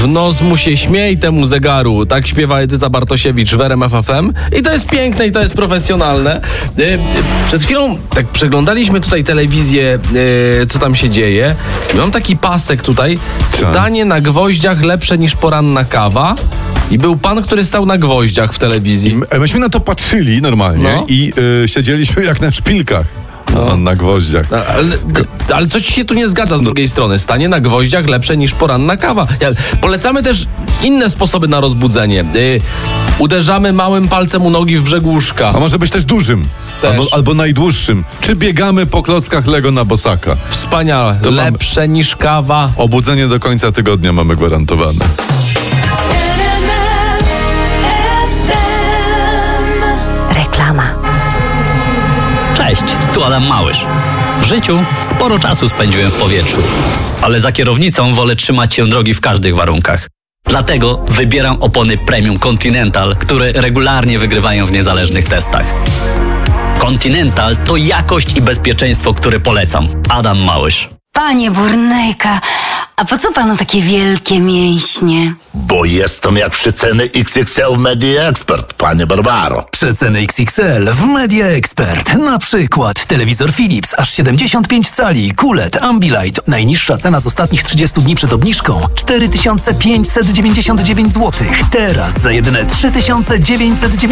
W nos mu się śmiej temu zegaru. Tak śpiewa Edyta Bartosiewicz w RMF FM. I to jest piękne i to jest profesjonalne. Przed chwilą tak przeglądaliśmy tutaj telewizję, co tam się dzieje. I mam taki pasek tutaj. Stanie na gwoździach lepsze niż poranna kawa. I był pan, który stał na gwoździach w telewizji. Myśmy na to patrzyli normalnie i siedzieliśmy jak na szpilkach. Na gwoździach. Ale coś ci się tu nie zgadza z drugiej strony. Stanie na gwoździach lepsze niż poranna kawa. Polecamy też inne sposoby na rozbudzenie. Uderzamy małym palcem u nogi w brzeg łóżka. A może być też dużym. Albo najdłuższym. Czy biegamy po klockach Lego na bosaka. Wspaniale. To lepsze niż kawa. Obudzenie do końca tygodnia mamy gwarantowane. Reklama. Cześć, tu Adam Małysz. W życiu sporo czasu spędziłem w powietrzu, ale za kierownicą wolę trzymać się drogi w każdych warunkach. Dlatego wybieram opony Premium Continental, które regularnie wygrywają w niezależnych testach. Continental to jakość i bezpieczeństwo, które polecam. Adam Małysz. Panie Burnejka, a po co panu takie wielkie mięśnie? Bo jestem jak przeceny XXL w Media Expert, panie Barbaro. Przeceny XXL w Media Expert. Na przykład telewizor Philips aż 75 cali, QLED, Ambilight. Najniższa cena z ostatnich 30 dni przed obniżką 4599 zł. Teraz za jedyne 3999